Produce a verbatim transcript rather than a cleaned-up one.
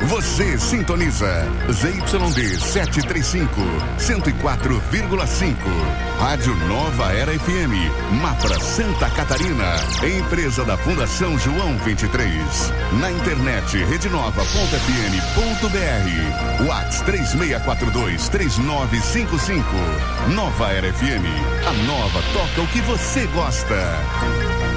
Você sintoniza Z Y D setecentos e trinta e cinco, cento e quatro vírgula cinco. Rádio Nova Era F M, Mafra, Santa Catarina. Empresa da Fundação João vinte e três. Na internet, redenova ponto f m ponto b r. WhatsApp três seis quatro dois, três nove cinco cinco. Nova Era F M, a nova toca o que você gosta.